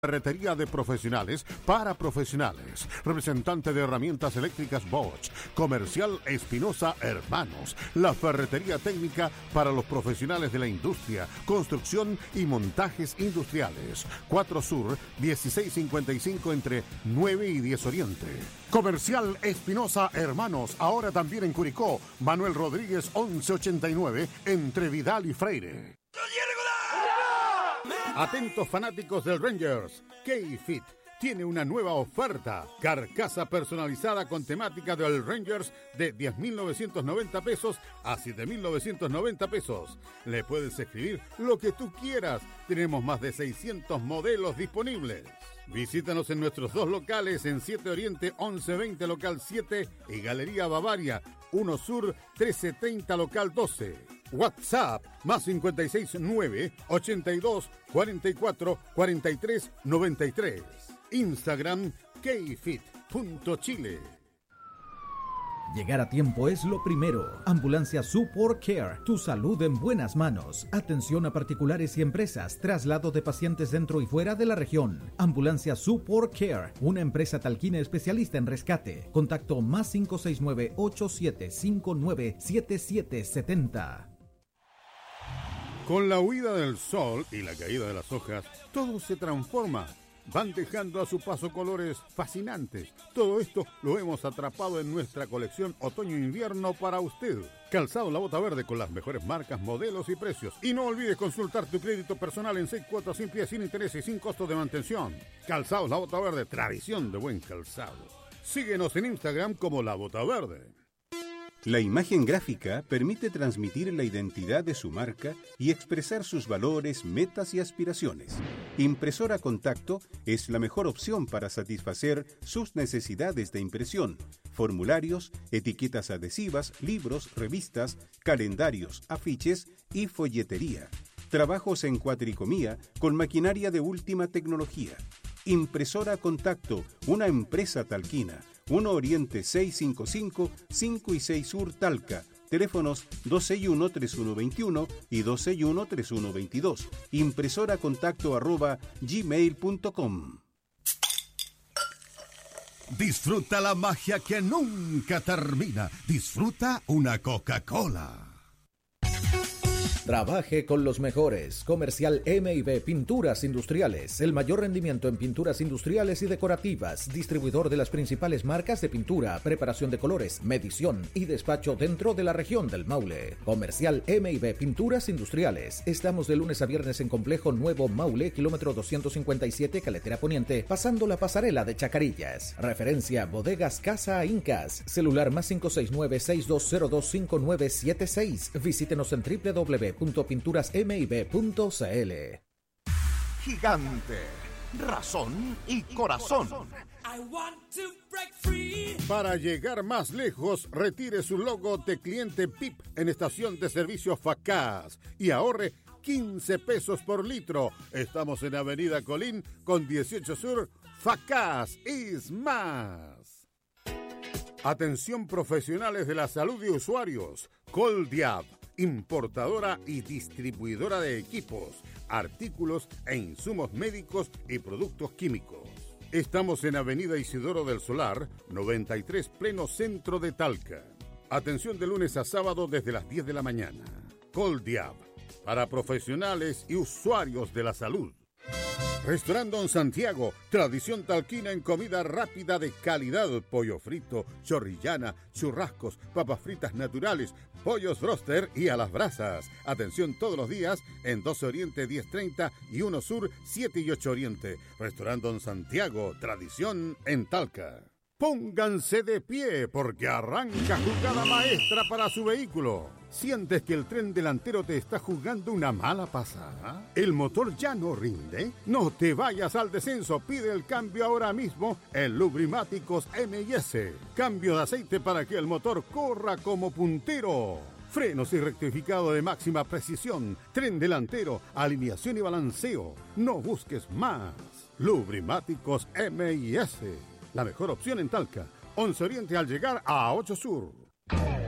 Ferretería de profesionales para profesionales. Representante de herramientas eléctricas Bosch. Comercial Espinosa Hermanos. La ferretería técnica para los profesionales de la industria, construcción y montajes industriales. 4 Sur, 1655 entre 9 y 10 Oriente. Comercial Espinosa Hermanos. Ahora también en Curicó. Manuel Rodríguez 1189 entre Vidal y Freire. Atentos fanáticos del Rangers, K-Fit tiene una nueva oferta. Carcasa personalizada con temática del Rangers de 10.990 pesos a 7.990 pesos. Le puedes escribir lo que tú quieras. Tenemos más de 600 modelos disponibles. Visítanos en nuestros 2 locales en 7 Oriente 1120 local 7 y Galería Bavaria 1 Sur 1330 local 12. WhatsApp más 569 82 44 43 93. Instagram kfit.chile. Llegar a tiempo es lo primero. Ambulancia Support Care, tu salud en buenas manos. Atención a particulares y empresas, traslado de pacientes dentro y fuera de la región. Ambulancia Support Care, una empresa talquina especialista en rescate. Contacto más 569-8759-7770. Con la huida del sol y la caída de las hojas, todo se transforma. Van dejando a su paso colores fascinantes. Todo esto lo hemos atrapado en nuestra colección otoño-invierno para usted. Calzado La Bota Verde con las mejores marcas, modelos y precios. Y no olvides consultar tu crédito personal en 6 cuotas sin pie, sin interés y sin costo de mantención. Calzados La Bota Verde, tradición de buen calzado. Síguenos en Instagram como La Bota Verde. La imagen gráfica permite transmitir la identidad de su marca y expresar sus valores, metas y aspiraciones. Impresora Contacto es la mejor opción para satisfacer sus necesidades de impresión. Formularios, etiquetas adhesivas, libros, revistas, calendarios, afiches y folletería. Trabajos en cuatricomía con maquinaria de última tecnología. Impresora Contacto, una empresa talquina. 1 Oriente 655, 5 y 6 Sur Talca. Teléfonos 261-3121 y 261-3122. impresoracontacto@gmail.com. Disfruta la magia que nunca termina. Disfruta una Coca-Cola. Trabaje con los mejores. Comercial M&B Pinturas Industriales. El mayor rendimiento en pinturas industriales y decorativas. Distribuidor de las principales marcas de pintura, preparación de colores, medición y despacho dentro de la región del Maule. Comercial M&B Pinturas Industriales. Estamos de lunes a viernes en Complejo Nuevo Maule, kilómetro 257, Caletera Poniente, pasando la pasarela de Chacarillas. Referencia Bodegas Casa Incas. Celular más 569-6202-5976. Visítenos en www.pinturasmib.cl. Gigante, razón y corazón. Para llegar más lejos, retire su logo de cliente PIP en estación de servicio Facaz y ahorre 15 pesos por litro. Estamos en Avenida Colín con 18 Sur. Facaz is más. Atención profesionales de la salud y usuarios. Coldiab, importadora y distribuidora de equipos, artículos e insumos médicos y productos químicos. Estamos en Avenida Isidoro del Solar, 93, pleno centro de Talca. Atención de lunes a sábado desde las 10 de la mañana. Coldiab, para profesionales y usuarios de la salud. Restaurante Don Santiago, tradición talquina en comida rápida de calidad, pollo frito, chorrillana, churrascos, papas fritas naturales, pollos broster y a las brasas. Atención todos los días en 12 Oriente 1030 y 1 Sur 7 y 8 Oriente. Restaurante Don Santiago, tradición en Talca. Pónganse de pie porque arranca jugada maestra para su vehículo. ¿Sientes que el tren delantero te está jugando una mala pasada? ¿El motor ya no rinde? No te vayas al descenso, pide el cambio ahora mismo en Lubrimáticos M&S. Cambio de aceite para que el motor corra como puntero. Frenos y rectificado de máxima precisión, tren delantero, alineación y balanceo. No busques más. Lubrimáticos M&S. La mejor opción en Talca. 11 Oriente al llegar a 8 Sur.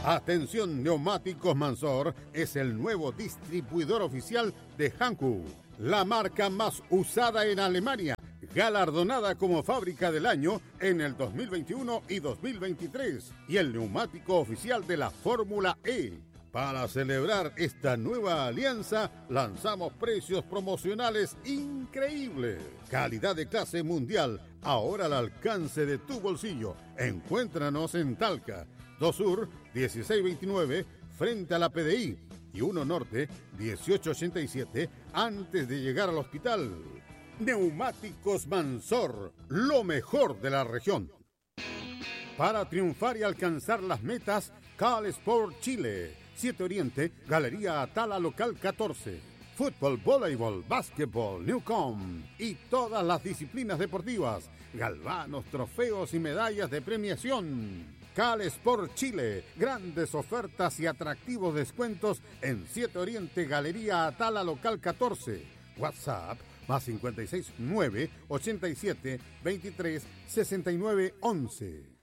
Atención, Neumáticos Mansor es el nuevo distribuidor oficial de Hankook, la marca más usada en Alemania, galardonada como fábrica del año en el 2021 y 2023, y el neumático oficial de la Fórmula E. Para celebrar esta nueva alianza, lanzamos precios promocionales increíbles. Calidad de clase mundial, ahora al alcance de tu bolsillo. Encuéntranos en Talca, 2 Sur, 1629, frente a la PDI, y 1 Norte, 1887, antes de llegar al hospital. Neumáticos Mansor, lo mejor de la región. Para triunfar y alcanzar las metas, Cal Sport Chile, 7 Oriente, Galería Atala Local 14. Fútbol, voleibol, básquetbol, Newcom y todas las disciplinas deportivas, galvanos, trofeos y medallas de premiación. Cal Sport Chile, grandes ofertas y atractivos descuentos en 7 Oriente, Galería Atala Local 14. WhatsApp más 56 9 87 23 69 11.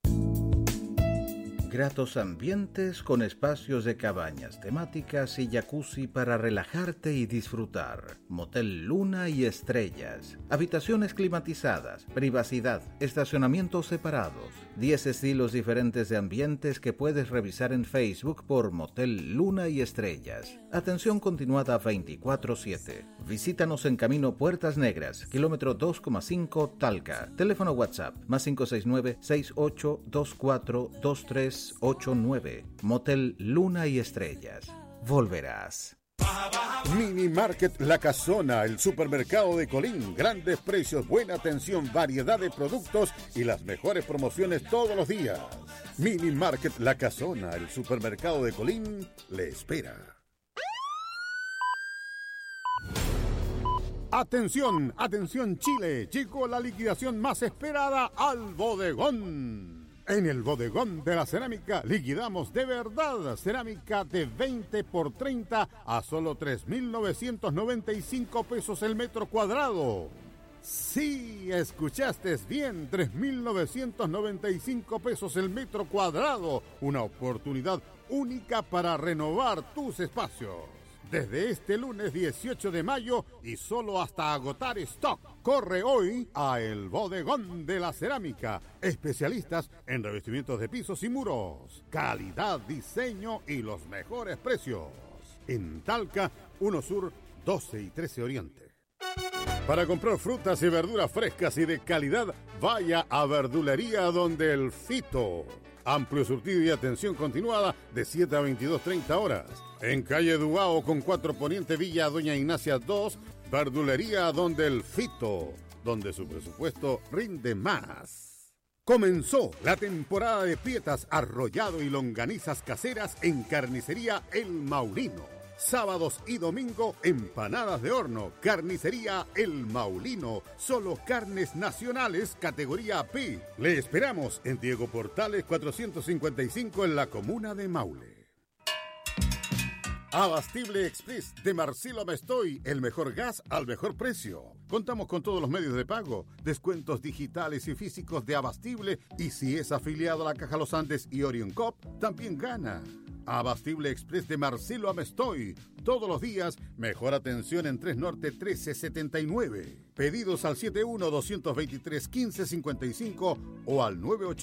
Gratos ambientes con espacios de cabañas temáticas y jacuzzi para relajarte y disfrutar. Motel Luna y Estrellas. Habitaciones climatizadas, privacidad, estacionamientos separados. 10 estilos diferentes de ambientes que puedes revisar en Facebook por Motel Luna y Estrellas. Atención continuada 24/7. Visítanos en Camino Puertas Negras, kilómetro 2,5 Talca. Teléfono WhatsApp más 569-6824-2389. Motel Luna y Estrellas. Volverás. Mini Market La Casona, el supermercado de Colín. Grandes precios, buena atención, variedad de productos y las mejores promociones todos los días. Mini Market La Casona, el supermercado de Colín, le espera. Atención, atención Chile, llegó la liquidación más esperada al bodegón. En el bodegón de la cerámica liquidamos de verdad cerámica de 20 por 30 a solo 3.995 pesos el metro cuadrado. Sí, escuchaste bien, 3.995 pesos el metro cuadrado. Una oportunidad única para renovar tus espacios. Desde este lunes 18 de mayo y solo hasta agotar stock. Corre hoy a El Bodegón de la Cerámica. Especialistas en revestimientos de pisos y muros. Calidad, diseño y los mejores precios. En Talca, 1 Sur, 12 y 13 Oriente. Para comprar frutas y verduras frescas y de calidad, vaya a Verdulería Donde el Fito. Amplio surtido y atención continuada de 7 a 22:30 horas. En calle Dugao con 4 Poniente, Villa Doña Ignacia 2, Verdulería Donde el Fito, donde su presupuesto rinde más. Comenzó la temporada de pietas, arrollado y longanizas caseras en Carnicería El Maulino. Sábados y domingo, empanadas de horno. Carnicería El Maulino. Solo carnes nacionales, categoría P. Le esperamos en Diego Portales 455 en la comuna de Maule. Abastible Express de Marcelo Mestoy, el mejor gas al mejor precio. Contamos con todos los medios de pago, descuentos digitales y físicos de Abastible, y si es afiliado a la Caja Los Andes y Orion Cop, también gana. Abastible Express de Marcelo Amestoy. Todos los días, mejor atención en 3 Norte 1379. Pedidos al 71-223-1555 o al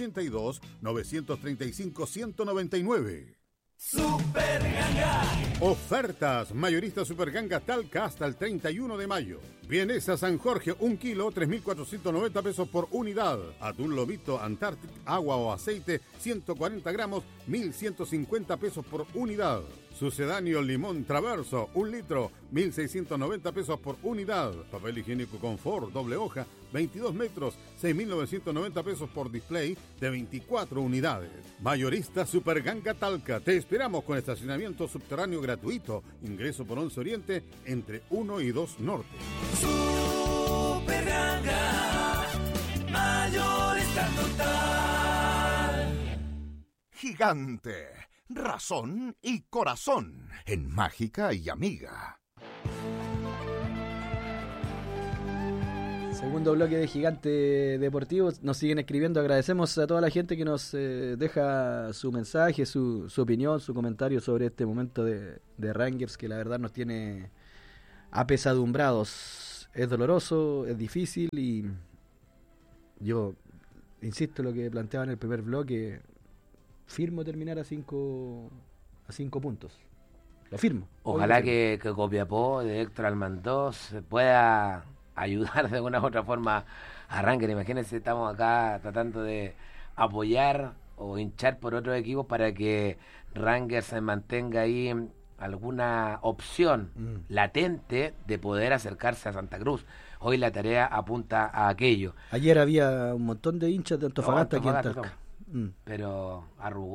982-935-199. Super Ganga. Ofertas. Mayorista Super Ganga Talca hasta el 31 de mayo. Vienesa San Jorge, 1 kilo, 3.490 pesos por unidad. Atún lobito Antártic, agua o aceite, 140 gramos, 1.150 pesos por unidad. Sucedáneo limón traverso, 1 litro, 1.690 pesos por unidad. Papel higiénico Confort, doble hoja, 22 metros, 6.990 pesos por display de 24 unidades. Mayorista Super Ganga Talca. Te esperamos con estacionamiento subterráneo gratuito. Ingreso por 11 Oriente entre 1 y 2 Norte. Super Ganga, Mayorista total. Gigante, razón y corazón en Mágica y Amiga. Segundo bloque de Gigante Deportivo. Nos siguen escribiendo. Agradecemos a toda la gente que nos deja su mensaje, su opinión, su comentario sobre este momento de Rangers, que la verdad nos tiene apesadumbrados. Es doloroso, es difícil y yo insisto en lo que planteaba en el primer bloque. Firmo terminar a 5 puntos. Lo firmo. Ojalá que Copiapó de Héctor Almandós pueda ayudar de alguna u otra forma a Rangers. Imagínense, estamos acá tratando de apoyar o hinchar por otros equipos para que Rangers se mantenga ahí alguna opción latente de poder acercarse a Santa Cruz. Hoy la tarea apunta a aquello. Ayer había un montón de hinchas de Antofagasta aquí en Talca. Pero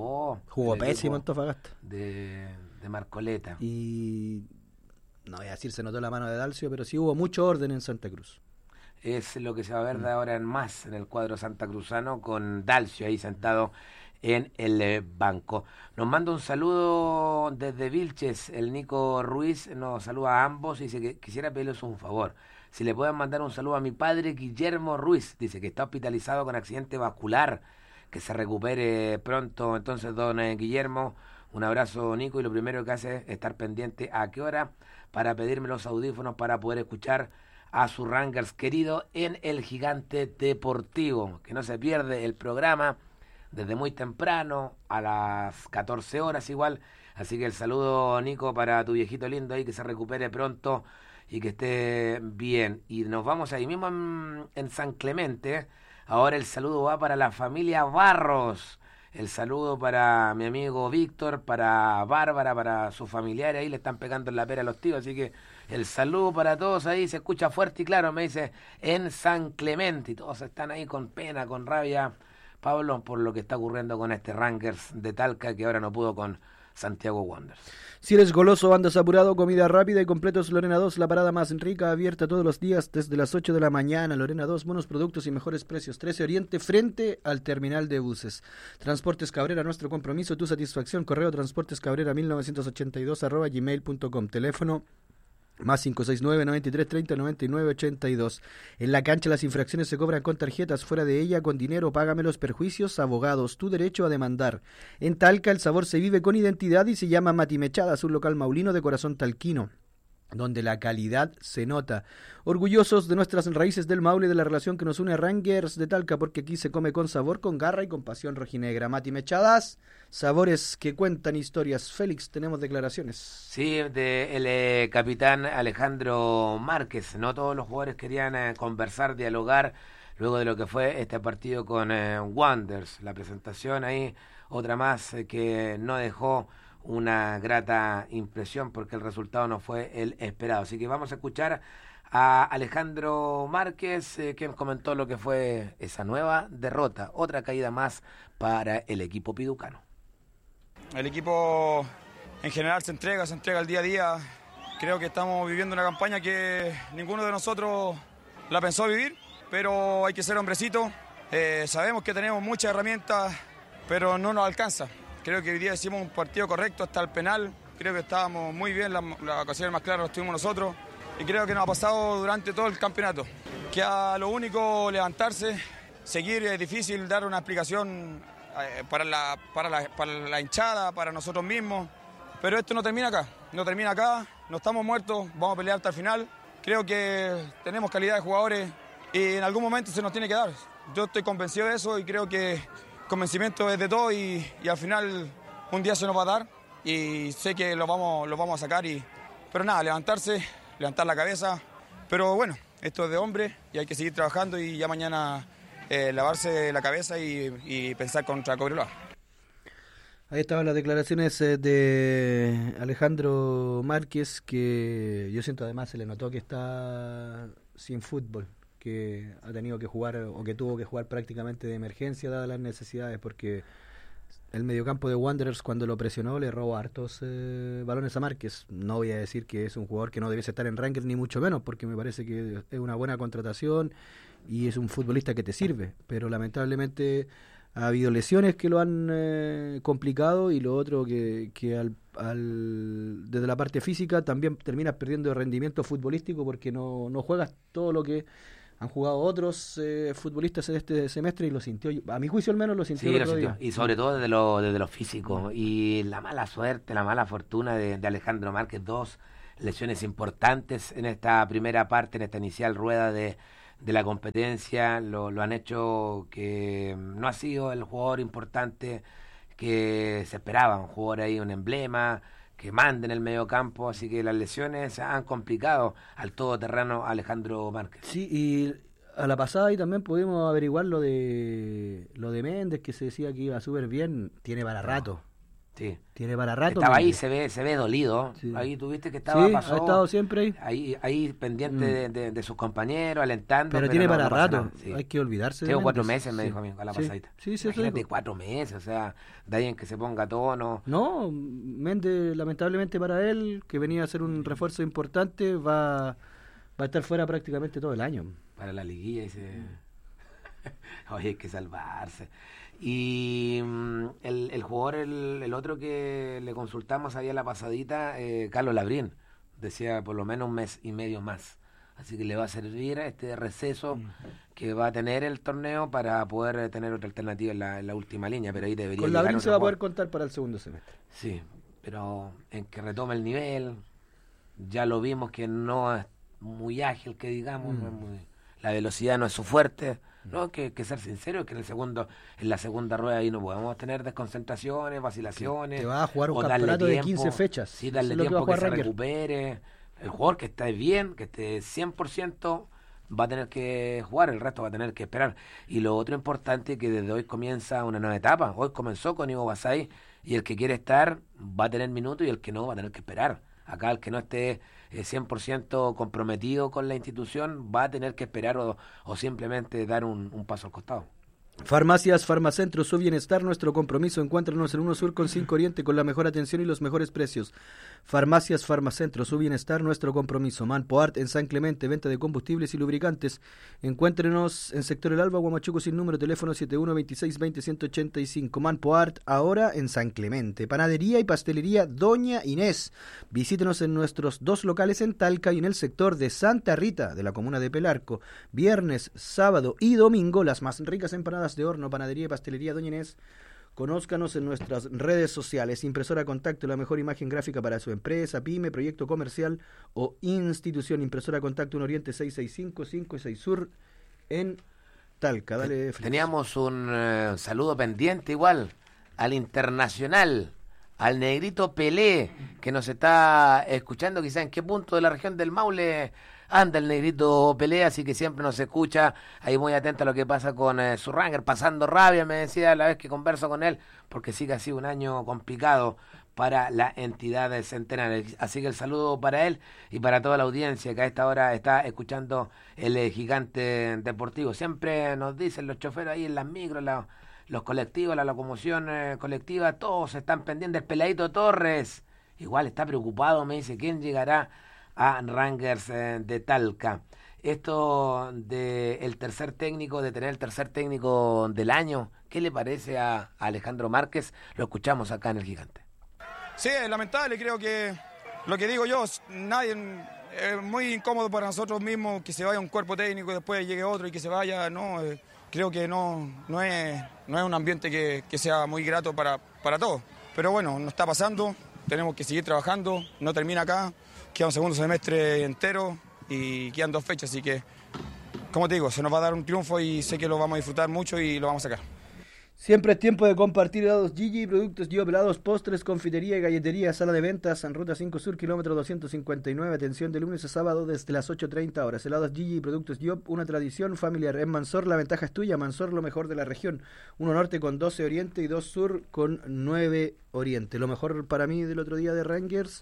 jugó pésimo Antofagasta de Marcoleta. Y no voy a decir se notó la mano de Dalcio, pero sí hubo mucho orden en Santa Cruz. Es lo que se va a ver de ahora en más en el cuadro santacruzano, con Dalcio ahí sentado en el banco. Nos manda un saludo desde Vilches, el Nico Ruiz nos saluda a ambos y dice que quisiera pedirles un favor. Si le pueden mandar un saludo a mi padre Guillermo Ruiz, dice que está hospitalizado con accidente vascular, que se recupere pronto. Entonces, don Guillermo, un abrazo, Nico, y lo primero que hace es estar pendiente a qué hora para pedirme los audífonos para poder escuchar a su Rangers querido en el Gigante Deportivo, que no se pierde el programa desde muy temprano, a las 14 horas igual. Así que el saludo, Nico, para tu viejito lindo ahí, que se recupere pronto y que esté bien. Y nos vamos ahí mismo en San Clemente. Ahora el saludo va para la familia Barros. El saludo para mi amigo Víctor, para Bárbara, para sus familiares. Ahí le están pegando en la pera a los tíos. Así que el saludo para todos ahí. Se escucha fuerte y claro, me dice, en San Clemente. Y todos están ahí con pena, con rabia, Pablo, por lo que está ocurriendo con este Rangers de Talca, que ahora no pudo con Santiago Wanderers. Si eres goloso, andas apurado, comida rápida y completos Lorena 2, la parada más rica, abierta todos los días desde las 8 de la mañana. Lorena 2, buenos productos y mejores precios. 13 Oriente, frente al terminal de buses. Transportes Cabrera, nuestro compromiso, tu satisfacción. Correo transportescabrera1982@gmail.com. Teléfono más 569-9330-9982. En la cancha las infracciones se cobran con tarjetas, fuera de ella con dinero. Págame los perjuicios, abogados, tu derecho a demandar. En Talca el sabor se vive con identidad y se llama Matimechadas, un local maulino de corazón talquino, donde la calidad se nota. Orgullosos de nuestras raíces del Maule y de la relación que nos une a Rangers de Talca, porque aquí se come con sabor, con garra y con pasión rojinegra. Matimechadas, sabores que cuentan historias. Félix, tenemos declaraciones. Sí, del capitán Alejandro Márquez. No todos los jugadores querían conversar, dialogar, luego de lo que fue este partido con Wanderers. La presentación ahí, otra más que no dejó una grata impresión porque el resultado no fue el esperado. Así que vamos a escuchar a Alejandro Márquez, quien comentó lo que fue esa nueva derrota, otra caída más para el equipo piducano. El equipo en general se entrega el día a día. Creo que estamos viviendo una campaña que ninguno de nosotros la pensó vivir, pero hay que ser hombrecito. Sabemos que tenemos muchas herramientas, pero no nos alcanza. Creo que hoy día hicimos un partido correcto hasta el penal. Creo que estábamos muy bien, las ocasiones más claras las tuvimos nosotros. Y creo que nos ha pasado durante todo el campeonato. Que a lo único levantarse, seguir, es difícil dar una explicación para la hinchada, para nosotros mismos. Pero esto no termina acá, no estamos muertos, vamos a pelear hasta el final. Creo que tenemos calidad de jugadores y en algún momento se nos tiene que dar. Yo estoy convencido de eso y creo que convencimiento es de todo y al final un día se nos va a dar y sé que lo vamos a sacar. Pero nada, levantar la cabeza. Pero bueno, esto es de hombre y hay que seguir trabajando y ya mañana lavarse la cabeza y pensar contra Cobreloa. Ahí estaban las declaraciones de Alejandro Márquez, que yo siento además se le notó que está sin fútbol, que ha tenido que jugar o que tuvo que jugar prácticamente de emergencia dadas las necesidades, porque el mediocampo de Wanderers cuando lo presionó le robó hartos balones a Márquez. No voy a decir que es un jugador que no debiese estar en Rangers ni mucho menos, porque me parece que es una buena contratación y es un futbolista que te sirve, pero lamentablemente ha habido lesiones que lo han complicado y lo otro que desde la parte física también terminas perdiendo rendimiento futbolístico porque no juegas todo lo que han jugado otros futbolistas en este semestre y lo sintió, a mi juicio al menos lo sintió el otro día. Y sobre todo desde lo físico. Y la mala suerte, la mala fortuna de Alejandro Márquez, 2 lesiones importantes en esta primera parte, en esta inicial rueda de la competencia, lo han hecho que no ha sido el jugador importante que se esperaba, un jugador ahí, un emblema, que mande en el medio campo, así que las lesiones han complicado al todoterreno Alejandro Márquez. Sí, y a la pasada ahí también pudimos averiguar lo de Méndez, que se decía que iba súper bien, tiene para rato. Sí. Tiene para rato. Estaba Méndez. ahí, se ve dolido. Sí. Ahí tuviste que estaba, sí, pasó, ha estado siempre ahí pendiente de sus compañeros, alentando. Pero tiene para rato, sí. Hay que olvidarse. Tengo 4 meses, me dijo a mí, a la pasadita. Sí, imagínate 4 meses, o sea, de ahí en que se ponga a tono. No, Méndez, lamentablemente para él, que venía a ser un refuerzo importante, va a estar fuera prácticamente todo el año. Para la liguilla, dice. Oye, hay que salvarse. Y el jugador, el otro que le consultamos ahí a la pasadita, Carlos Labrín, decía por lo menos 1 mes y medio más. Así que le va a servir este receso que va a tener el torneo para poder tener otra alternativa en la última línea. Pero ahí debería con Labrín se va a poder contar para el segundo semestre. Sí, pero en que retome el nivel, ya lo vimos que no es muy ágil, que digamos, no es muy, la velocidad no es su fuerte. No, hay que ser sincero, que en la segunda rueda ahí no podemos tener desconcentraciones, vacilaciones. Te va a jugar un campeonato de 15 fechas. Sí, darle tiempo que se recupere. El jugador que esté bien, que esté 100%, va a tener que jugar, el resto va a tener que esperar. Y lo otro importante es que desde hoy comienza una nueva etapa. Hoy comenzó con Ivo Basay y el que quiere estar va a tener minutos y el que no va a tener que esperar. Acá el que no esté 100% comprometido con la institución va a tener que esperar o simplemente dar un paso al costado. Farmacias Farmacentro, su bienestar, nuestro compromiso. Encuéntranos en 1 Sur con 5 Oriente con la mejor atención y los mejores precios. Farmacias Farmacentro, su bienestar, nuestro compromiso. Manpo Art en San Clemente, venta de combustibles y lubricantes. Encuéntrenos en Sector El Alba, Huamachuco sin número, teléfono 712620-185. Manpo Art, ahora en San Clemente. Panadería y pastelería Doña Inés. Visítenos en nuestros 2 locales en Talca y en el sector de Santa Rita, de la comuna de Pelarco. Viernes, sábado y domingo, las más ricas empanadas de horno, panadería y pastelería Doña Inés. Conózcanos en nuestras redes sociales. Impresora Contacto, la mejor imagen gráfica para su empresa, pyme, proyecto comercial o institución. Impresora Contacto, en Oriente 665, 5 y 6 Sur en Talca. Dale, Félix. Teníamos un saludo pendiente igual al internacional, al negrito Pelé, que nos está escuchando quizá en qué punto de la región del Maule anda el negrito Pelé, así que siempre nos escucha, ahí muy atento a lo que pasa con su Ranger, pasando rabia, me decía la vez que converso con él, porque sí que ha sido un año complicado para la entidad centenaria. Así que el saludo para él y para toda la audiencia que a esta hora está escuchando el Gigante Deportivo. Siempre nos dicen los choferes ahí en las micros, los colectivos, la locomoción colectiva, todos están pendientes. El Peladito Torres igual está preocupado, me dice, ¿quién llegará a Rangers de Talca? Esto de el tercer técnico, de tener el tercer técnico del año, ¿qué le parece a Alejandro Márquez? Lo escuchamos acá en el Gigante. Sí, es lamentable, creo que lo que digo yo, nadie, es muy incómodo para nosotros mismos que se vaya un cuerpo técnico y después llegue otro y que se vaya, no, creo que no es un ambiente que sea muy grato para todos. Pero bueno, no está pasando, tenemos que seguir trabajando, no termina acá. Queda un segundo semestre entero y quedan 2 fechas, así que, como te digo, se nos va a dar un triunfo y sé que lo vamos a disfrutar mucho y lo vamos a sacar. Siempre es tiempo de compartir helados Gigi, productos Diop, helados, postres, confitería y galletería, sala de ventas en Ruta 5 Sur, kilómetro 259, atención de lunes a sábado desde las 8:30 horas. Helados Gigi, productos Diop, una tradición familiar. En Mansor la ventaja es tuya, Mansor lo mejor de la región. 1 norte con 12 oriente y 2 sur con 9 oriente. Lo mejor para mí del otro día de Rangers.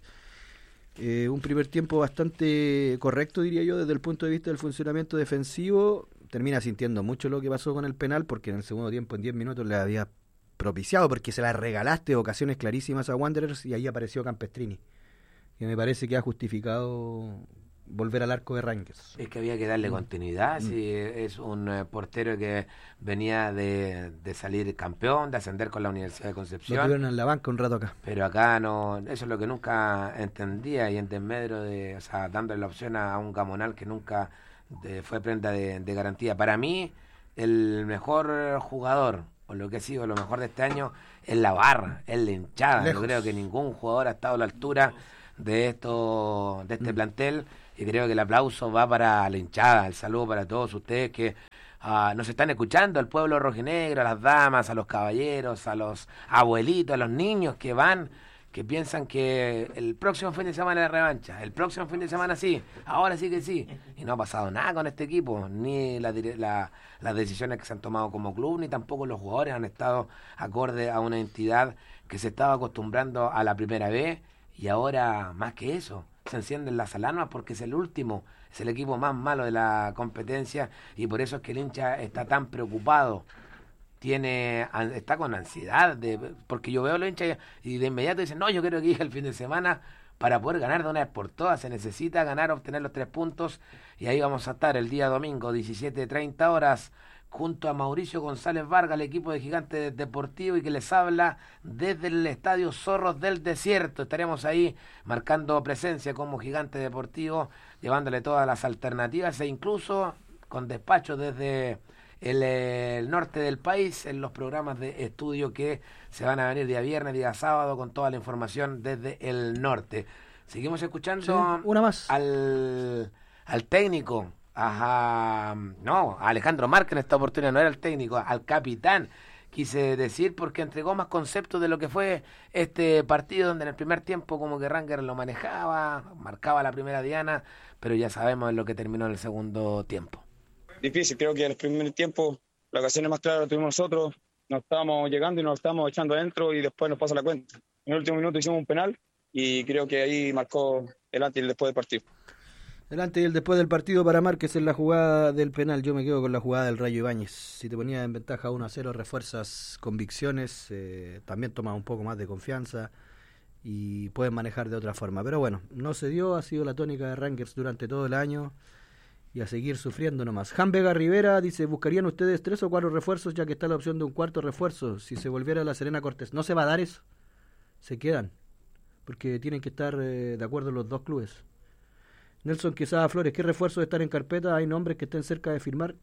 Un primer tiempo bastante correcto, diría yo, desde el punto de vista del funcionamiento defensivo. Termina sintiendo mucho lo que pasó con el penal, porque en el segundo tiempo, en 10 minutos, le había propiciado, porque se la regalaste ocasiones clarísimas a Wanderers y ahí apareció Campestrini, que me parece que ha justificado volver al arco de Rangers. Es que había que darle continuidad, si es un portero que venía de salir campeón, de ascender con la Universidad de Concepción. Lo tuvieron en la banca un rato acá. Pero acá no, eso es lo que nunca entendía, y en desmedro de, o sea, dándole la opción a un Gamonal que nunca fue prenda de garantía. Para mí, el mejor jugador, o lo que ha sido lo mejor de este año, es la barra, es la hinchada. Lejos. Yo creo que ningún jugador ha estado a la altura de este plantel, y creo que el aplauso va para la hinchada, el saludo para todos ustedes que nos están escuchando, al pueblo rojinegro, a las damas, a los caballeros, a los abuelitos, a los niños que van, que piensan que el próximo fin de semana es la revancha, el próximo fin de semana sí, ahora sí que sí, y no ha pasado nada con este equipo, ni las decisiones que se han tomado como club, ni tampoco los jugadores han estado acorde a una entidad que se estaba acostumbrando a la primera vez, y ahora más que eso, se encienden las alarmas porque es el último, es el equipo más malo de la competencia, y por eso es que el hincha está tan preocupado, está con ansiedad, porque yo veo a los hinchas y de inmediato dicen, no, yo quiero que llegue el fin de semana para poder ganar de una vez por todas. Se necesita ganar, obtener los 3 puntos, y ahí vamos a estar el día domingo, 17:30 horas, junto a Mauricio González Vargas, el equipo de Gigantes Deportivo, y que les habla desde el Estadio Zorros del Desierto. Estaremos ahí marcando presencia como Gigante Deportivo, llevándole todas las alternativas e incluso con despacho desde el norte del país en los programas de estudio que se van a venir día viernes, día sábado, con toda la información desde el norte. Seguimos escuchando una más al técnico, a Alejandro Márquez en esta oportunidad, no era el técnico, al capitán, quise decir, porque entregó más conceptos de lo que fue este partido, donde en el primer tiempo como que Ranger lo manejaba, marcaba la primera diana, pero ya sabemos en lo que terminó en el segundo tiempo. Difícil, creo que en el primer tiempo la ocasión más clara la tuvimos nosotros, nos estábamos llegando y nos estábamos echando adentro y después nos pasa la cuenta. En el último minuto hicimos un penal y creo que ahí marcó el antes y el después del partido. El antes y el después del partido para Márquez en la jugada del penal. Yo me quedo con la jugada del Rayo Ibáñez. Si te ponías en ventaja 1-0, refuerzas convicciones, también tomas un poco más de confianza y puedes manejar de otra forma. Pero bueno, no se dio, ha sido la tónica de Rangers durante todo el año. Y a seguir sufriendo nomás. Jan Vega Rivera dice, ¿buscarían ustedes 3 o 4 refuerzos, ya que está la opción de un cuarto refuerzo? Si se volviera la Serena Cortés, ¿no se va a dar eso? Se quedan, porque tienen que estar de acuerdo los dos clubes. Nelson Quesada Flores, ¿qué refuerzos están en carpeta? ¿Hay nombres que estén cerca de firmar?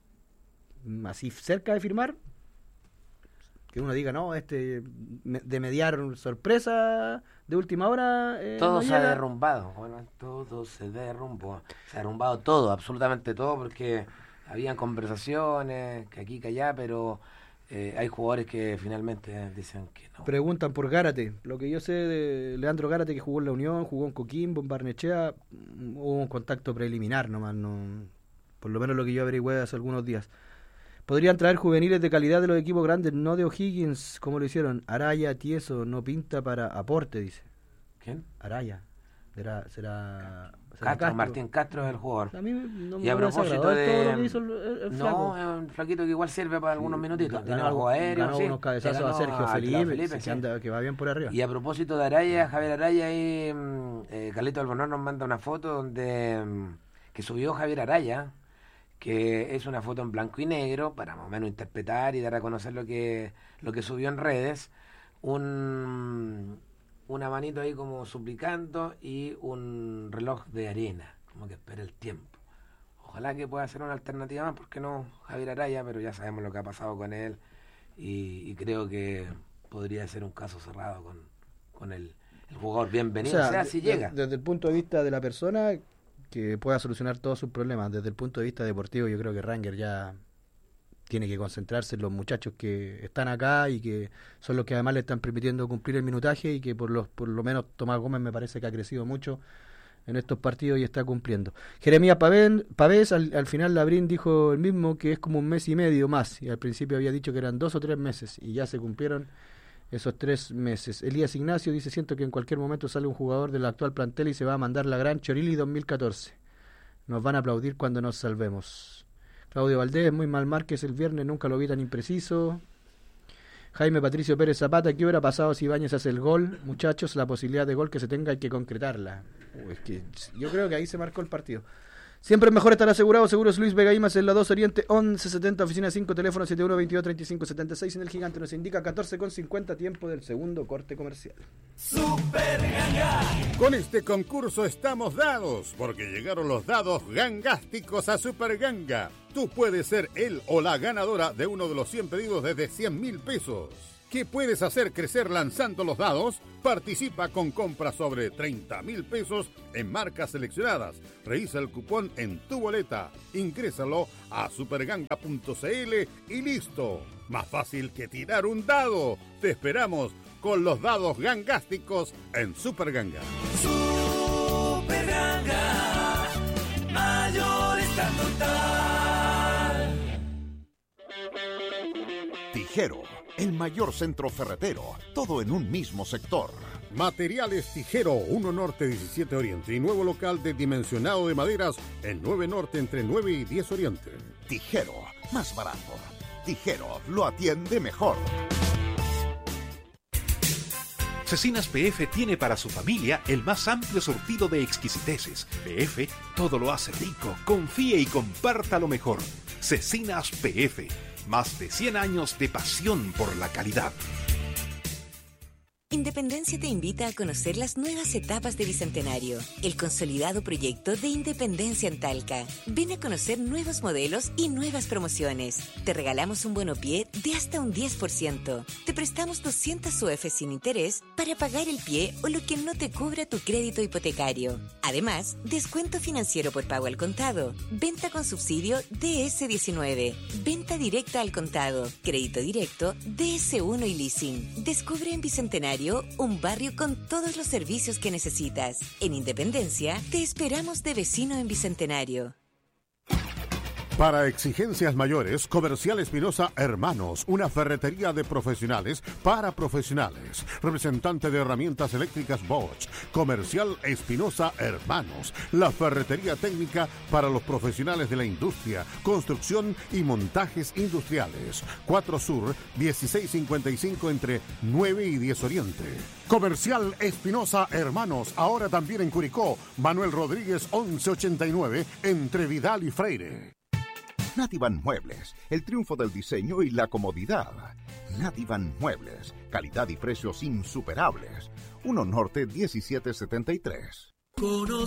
¿Así cerca de firmar? Que uno diga, no, de mediar sorpresa de última hora. Todo no se ha llega. derrumbado, todo se derrumbó. Se ha derrumbado todo, absolutamente todo, porque habían conversaciones, que aquí, que allá, pero hay jugadores que finalmente dicen que no. Preguntan por Gárate. Lo que yo sé de Leandro Gárate, que jugó en La Unión, jugó en Coquimbo, en Barnechea, hubo un contacto preliminar nomás, no, por lo menos lo que yo averigüé hace algunos días. Podrían traer juveniles de calidad de los equipos grandes, no de O'Higgins, como lo hicieron. Araya, Tieso, no pinta para aporte, dice. ¿Quién? Araya. Será Castro, Martín Castro es el jugador. A mí no y a propósito de... todo lo que hizo el flaco. No, es un flaquito que igual sirve para algunos minutitos. Tiene Ganó algo aéreo, ganó sí. unos cabezazos a Sergio Felipe, sí. que va bien por arriba. Y a propósito de Araya, Javier Araya, ahí Carlito Albornoz nos manda una foto donde que subió Javier Araya, que es una foto en blanco y negro, para más o menos interpretar y dar a conocer lo que subió en redes, una manito ahí como suplicando y un reloj de arena, como que espera el tiempo. Ojalá que pueda ser una alternativa más, porque no Javier Araya, pero ya sabemos lo que ha pasado con él y creo que podría ser un caso cerrado con el jugador bienvenido, o sea si llega. Desde el punto de vista de la persona que pueda solucionar todos sus problemas, desde el punto de vista deportivo, yo creo que Ranger ya tiene que concentrarse en los muchachos que están acá y que son los que además le están permitiendo cumplir el minutaje, y que por lo menos Tomás Gómez me parece que ha crecido mucho en estos partidos y está cumpliendo. Jeremías Pavés, al final Labrín dijo el mismo, que es como 1 mes y medio más, y al principio había dicho que eran 2 o 3 meses y ya se cumplieron esos 3 meses. Elías Ignacio dice, siento que en cualquier momento sale un jugador del actual plantel y se va a mandar la gran Chorili 2014. Nos van a aplaudir cuando nos salvemos. Claudio Valdés, muy mal Márquez el viernes, nunca lo vi tan impreciso. Jaime Patricio Pérez Zapata, ¿qué hubiera pasado si Ibáñez hace el gol? Muchachos, la posibilidad de gol que se tenga hay que concretarla. Es que yo creo que ahí se marcó el partido. Siempre es mejor estar asegurado. Seguros Luis Vega Imas en la 2 Oriente 1170, oficina 5, teléfono 7122-3576. En el Gigante nos indica 14:50, tiempo del segundo corte comercial. Super Ganga. Con este concurso estamos dados, porque llegaron los dados gangásticos a Super Ganga. Tú puedes ser el o la ganadora de uno de los 100 pedidos desde 100.000 pesos. ¿Qué puedes hacer crecer lanzando los dados? Participa con compras sobre 30.000 pesos en marcas seleccionadas. Revisa el cupón en tu boleta. Ingrésalo a superganga.cl y listo. Más fácil que tirar un dado. Te esperamos con los dados gangásticos en Super Ganga. Super Ganga. Mayorista total. Tijero, el mayor centro ferretero, todo en un mismo sector. Materiales Tijero, 1 Norte 17 Oriente y nuevo local de dimensionado de maderas en 9 Norte entre 9 y 10 Oriente. Tijero, más barato. Tijero, lo atiende mejor. Cecinas PF tiene para su familia el más amplio surtido de exquisiteces. PF todo lo hace rico. Confíe y comparta lo mejor. Cecinas PF. Más de 100 años de pasión por la calidad. Independencia te invita a conocer las nuevas etapas de Bicentenario, el consolidado proyecto de Independencia en Talca. Ven a conocer nuevos modelos y nuevas promociones. Te regalamos un bonopié de hasta un 10%. Te prestamos 200 UF sin interés para pagar el pie o lo que no te cubra tu crédito hipotecario. Además, descuento financiero por pago al contado, venta con subsidio DS19, venta directa al contado, crédito directo, DS1 y leasing. Descubre en Bicentenario un barrio con todos los servicios que necesitas. En Independencia, te esperamos de vecino en Bicentenario. Para exigencias mayores, Comercial Espinosa Hermanos, una ferretería de profesionales para profesionales. Representante de herramientas eléctricas Bosch. Comercial Espinosa Hermanos, la ferretería técnica para los profesionales de la industria, construcción y montajes industriales. 4 Sur, 1655 entre 9 y 10 Oriente. Comercial Espinosa Hermanos, ahora también en Curicó. Manuel Rodríguez 1189 entre Vidal y Freire. Nativan Muebles, el triunfo del diseño y la comodidad. Nativan Muebles, calidad y precios insuperables. 1 Norte 1773.